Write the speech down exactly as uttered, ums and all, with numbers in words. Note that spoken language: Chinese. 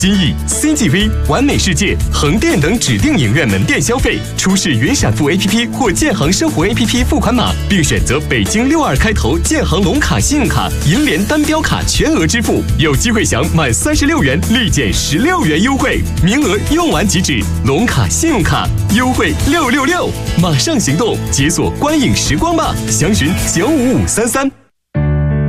今役 C G V、完美世界、横店等指定影院门店消费，出示云闪付 A P P 或建行生活 A P P 付款码，并选择北京六二开头建行龙卡信用卡、银联单标卡全额支付，有机会享满三十六元立减十六元优惠，名额用完即止。龙卡信用卡优惠六六六，马上行动，解锁观影时光吧！详询九五五三三。